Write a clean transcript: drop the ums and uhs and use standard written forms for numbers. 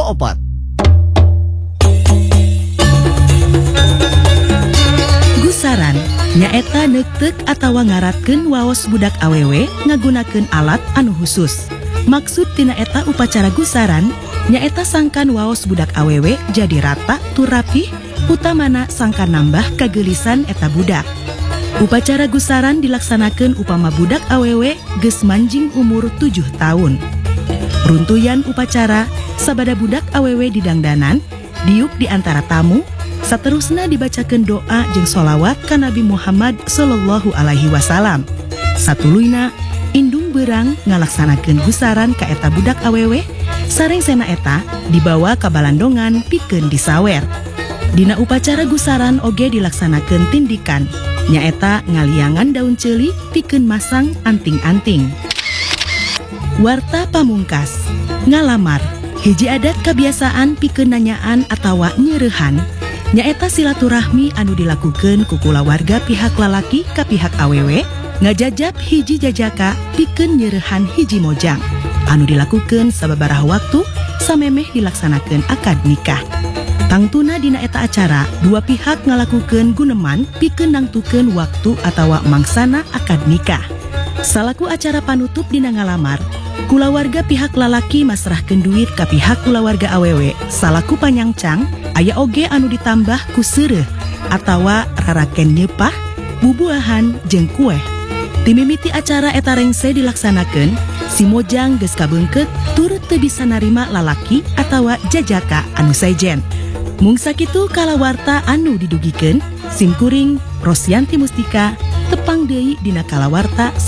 kaopat. Gusaran nyaeta neuteuk atawa ngaratkeun waos budak awewe ngagunakeun alat anu khusus. Maksud tina eta upacara gusaran nyaeta sangkan waos budak awewe jadi rata tur rapih, utamana sangkan nambah kagelisan eta budak. Upacara gusaran dilaksanakeun upama budak awewe geus manjing umur 7 tahun. Runtuyan upacara sabada budak awewe didangdanan, diuk di antara tamu, saterusna dibacakeun doa jeung sholawat ka Nabi Muhammad sallallahu alaihi wasallam. Satuluyna indung beurang ngalaksanakeun gusaran ka eta budak awewe, sareng sena eta dibawa ka balandongan pikeun disawer. Dina upacara gusaran oge dilaksanakeun tindikan, nyaeta ngaliangan daun ceuli pikeun masang anting-anting. Warta pamungkas, ngalamar, hiji adat kebiasaan pikeun nanyaan atawa nyeurehan, nyaeta silaturahmi anu dilakukeun ku kulawarga pihak lalaki ka pihak awewe, ngajajab hiji jajaka pikeun nyeurehan hiji mojang, anu dilakukeun sababaraha waktu samemeh dilaksanakeun akad nikah. Tangtuna dina eta acara, dua pihak ngalakukeun guneman pikeun nangtukeun waktu atawa mangsana akad nikah. Salaku acara panutup dina ngalamar, kulawarga pihak lalaki masrahkeun duit ka pihak kulawarga awewe, salaku panyangcang aya oge anu ditambah ku seureuh atawa raraken nyeupah, bubuahan jeung kueh. Timimiti acara eta rengse dilaksanakeun, si mojang geus kabeungkeut tur teu bisa narima lalaki atawa jajaka anu sejen. Mung sakitu kalawarta anu didugikeun, simkuring Rosyanti Mustika tepang deui dina kalawarta